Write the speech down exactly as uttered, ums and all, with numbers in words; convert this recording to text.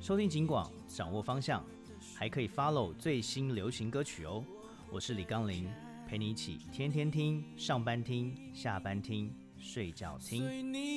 收听警广，掌握方向，还可以 follow 最新流行歌曲哦。我是李刚林，陪你一起天天听，上班听，下班听，睡觉听。